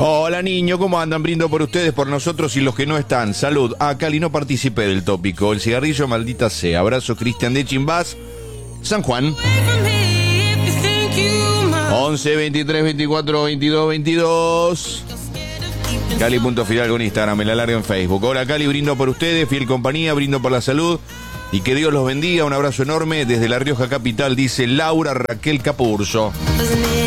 Hola niño, ¿cómo andan? Brindo por ustedes, por nosotros y los que no están. Salud. Cali, no participé del tópico. El cigarrillo, maldita sea. Abrazo, Cristian de Chimbás, San Juan. 11 23 24 22 22. Cali.final con Instagram, me la largo en Facebook. Hola Cali, brindo por ustedes, fiel compañía, brindo por la salud y que Dios los bendiga. Un abrazo enorme desde La Rioja Capital, dice Laura Raquel Capurso.